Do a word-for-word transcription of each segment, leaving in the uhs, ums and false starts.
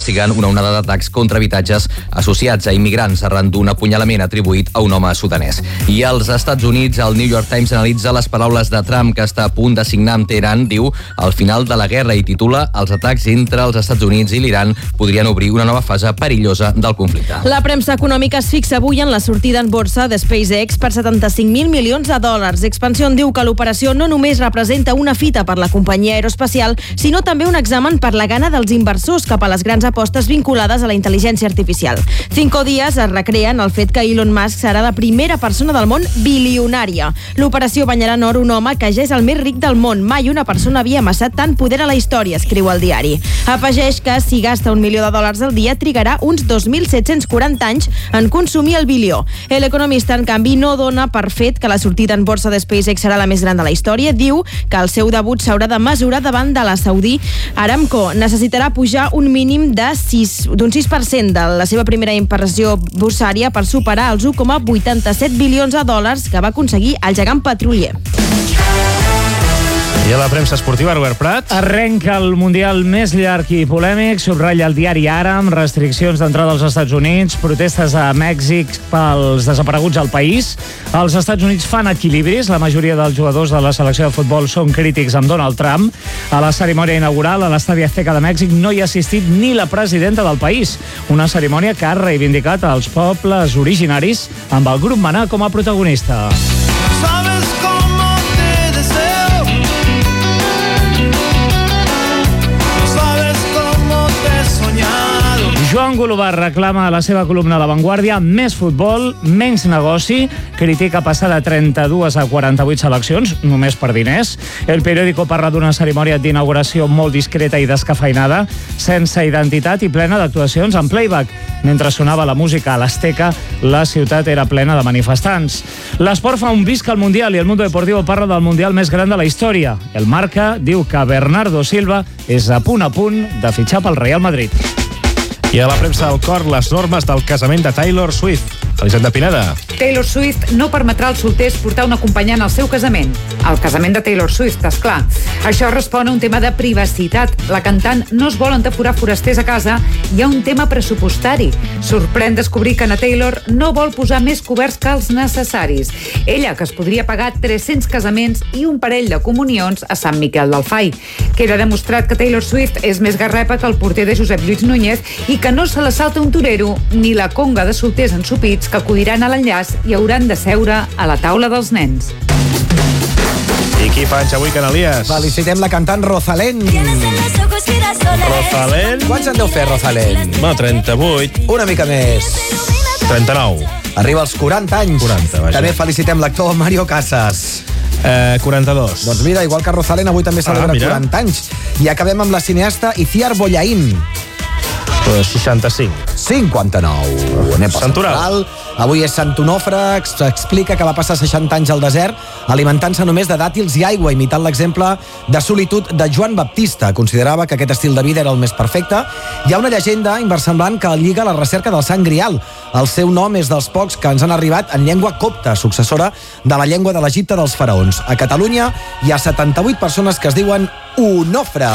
investigant una onada d'atacs contra habitatges associats a immigrants arran d'un apunyalament atribuït a un home sudanès. I als Estats Units, el New York Times analitza les paraules de Trump, que està a punt de signar amb Teheran, diu, al final de la guerra, i titula Els atacs entre els Estats Units i l'Iran podrien obrir una nova fase perillosa del conflicte. La premsa econòmica es fixa avui en la sortida en borsa de SpaceX per setanta-cinc mil milions de dòlars. Expansión diu que l'operació no només representa una fita per la companyia aeroespacial, sinó també un examen per la gana dels inversors cap a les grans apostes vinculades a la intel·ligència artificial. Cinco dies es recreen el fet que Elon Musk serà la primera persona del món bilionària. L'operació banyarà en or un home que ja és el més ric del món. Mai una persona havia amassat tant poder a la història, escriu el diari. Afegeix que si gasta un milió de dòlars al dia trigarà uns dos mil set-cents quaranta anys en consumir el bilió. El economista, en canvi, no dona per fet que la sortida en borsa de SpaceX serà la més gran de la història. Diu que el seu debut s'haurà de mesurar davant de la Saudi Aramco. Necessitarà pujar un mínim de sis, d'un sis per cent de la seva primera inversió borsària per superar els u coma vuitanta-set bilions de dòlars que va aconseguir el gegant petrolier. I a la premsa esportiva, Robert Prat. Arrenca el Mundial més llarg i polèmic, subratlla el diari Ara, amb restriccions d'entrada als Estats Units, protestes a Mèxic pels desapareguts al país. Els Estats Units fan equilibris, la majoria dels jugadors de la selecció de futbol són crítics amb Donald Trump. A la cerimònia inaugural a l'Estadi Azteca de Mèxic no hi ha assistit ni la presidenta del país, una cerimònia que ha reivindicat els pobles originaris amb el grup Maná com a protagonista. Sabes cómo te deseo. Joan Golobart reclama a la seva columna a La Vanguardia més futbol, menys negoci, critica passar de trenta-dues a quaranta-vuit seleccions, només per diners. El periòdico parla d'una cerimònia d'inauguració molt discreta i descafeinada, sense identitat i plena d'actuacions en playback. Mentre sonava la música a l'Azteca, la ciutat era plena de manifestants. L'esport fa un visc al Mundial i el Mundo Deportivo parla del Mundial més gran de la història. El Marca diu que Bernardo Silva és a punt a punt de fitxar pel Real Madrid. I a la premsa del cor, les normes del casament de Taylor Swift. Elisenda Pineda. Taylor Swift no permetrà als solters portar un acompanyant al seu casament. El casament de Taylor Swift, esclar. Això respon a un tema de privacitat. La cantant no es vol entaforar forasters a casa. Hi ha un tema pressupostari. Sorprèn descobrir que Anna Taylor no vol posar més coberts que els necessaris. Ella, que es podria pagar tres-cents casaments i un parell de comunions a Sant Miquel del Fai. Queda demostrat que Taylor Swift és més garrepa que el porter de Josep Lluís Núñez i que no se la salta un torero ni la conga de solters ensopits que acudiran a l'enllaç i hauran de seure a la taula dels nens. I qui fa anys avui, Canalies? Felicitem la cantant Rosalén. Rosalén? Quants en deu fer, Rosalén? Va, trenta-vuit. Una mica més. trenta-nou. Arriba als quaranta anys. quaranta, vaja. També felicitem l'actor Mario Casas. Eh, quaranta-dos. Doncs mira, igual que Rosalén, avui també celebra ah, quaranta anys. I acabem amb la cineasta Itziar Bollaín. seixanta-cinc. cinquanta-nou. Anem pel Santoral. Avui és Sant Onofre, explica que va passar seixanta anys al desert alimentant-se només de dàtils i aigua, imitant l'exemple de solitud de Joan Baptista. Considerava que aquest estil de vida era el més perfecte. Hi ha una llegenda inversemblant que lliga la recerca del Sant Grial. El seu nom és dels pocs que ens han arribat en llengua copta, successora de la llengua de l'Egipte dels faraons. A Catalunya hi ha setanta-vuit persones que es diuen Onofre.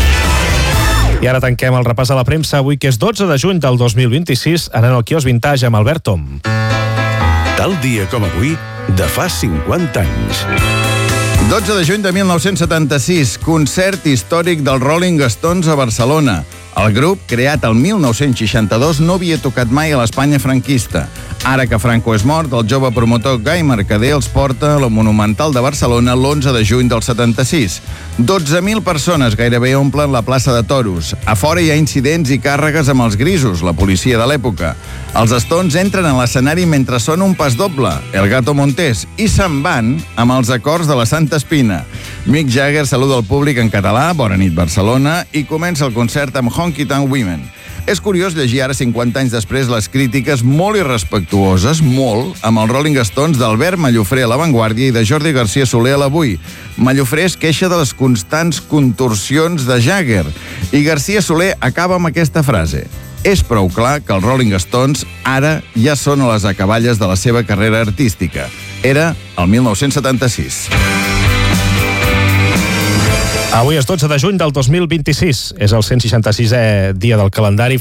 I ara tanquem el repàs a la premsa avui, que és dotze de juny del dos mil vint-i-sis, anant al quiosc Vintage amb Albert Tom. Tal dia com avui, de fa cinquanta anys. dotze de juny de mil nou-cents setanta-sis, concert històric dels Rolling Stones a Barcelona. El grup, creat el mil nou-cents seixanta-dos, no havia tocat mai a l'Espanya franquista. Ara que Franco és mort, el jove promotor Gai Mercader els porta a la Monumental de Barcelona l'onze de juny del setanta-sis. dotze mil persones gairebé omplen la plaça de Toros. A fora hi ha incidents i càrregues amb els grisos, la policia de l'època. Els Stones entren a l'escenari mentre sona un pas doble, El Gato Montés, i se'n van amb els acords de la Santa Espina. Mick Jagger saluda el públic en català, Bona nit Barcelona, i comença el concert amb Honky Tonk Women. És curiós llegir ara, cinquanta anys després, les crítiques molt irrespectuoses, molt, amb els Rolling Stones d'Albert Mallofré a La Vanguardia i de Jordi García Soler a l'Avui. Mallofré es queixa de les constants contorsions de Jagger i García Soler acaba amb aquesta frase: és prou clar que els Rolling Stones ara ja són a les acaballes de la seva carrera artística. Era el mil nou-cents setanta-sis. Avui és dotze de juny del dos mil vint-i-sis. És el cent seixanta-sisè dia del calendari.